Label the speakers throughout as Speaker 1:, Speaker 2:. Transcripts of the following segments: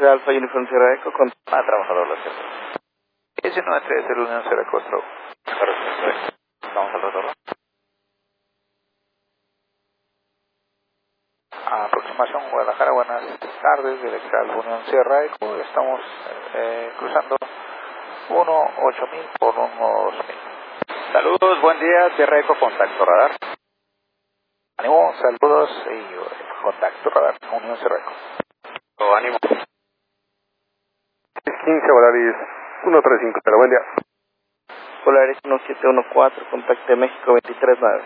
Speaker 1: X Alfa Uniform Sierra Eco con
Speaker 2: trabajador la cierta. 19-3 de la Unión Sierra Costro. Vamos al retorno. Aproximación Guadalajara, buenas tardes, directa al Unión Sierra Eco. Estamos cruzando 18000 por 12000.
Speaker 3: Saludos, buen día, Sierra Eco, contacto radar.
Speaker 2: Ánimo, saludos y contacto radar, Unión Sierra Eco.
Speaker 3: Ánimo.
Speaker 4: 15 Volaris 1350, buen día.
Speaker 1: Polaris 1714, contacte México 239.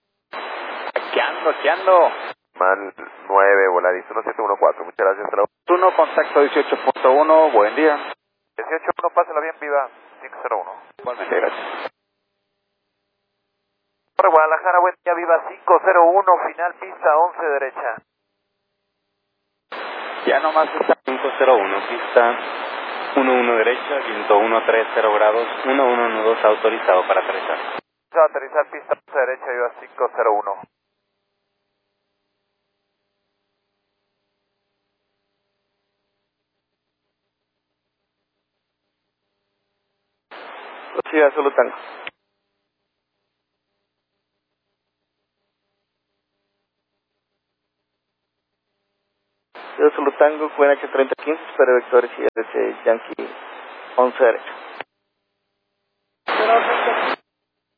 Speaker 3: Aquí ando.
Speaker 4: Man 9 Volaris 1714, muchas gracias.
Speaker 3: 1, contacto 18.1, buen día.
Speaker 4: 18.1, pásela bien, viva 501.
Speaker 3: Igualmente, gracias.
Speaker 4: Para Guadalajara, buen día, viva 501, final pista 11 derecha.
Speaker 5: Ya nomás está 501, pista 11 derecha, viento 130 grados, 1112 autorizado para aterrizar.
Speaker 4: Va a aterrizar pista 11 derecha, viva 501.
Speaker 1: Ciudad Solutango. Ciudad Solutango, QNH 3015, espera vectores y RC Yankee 11 derecha.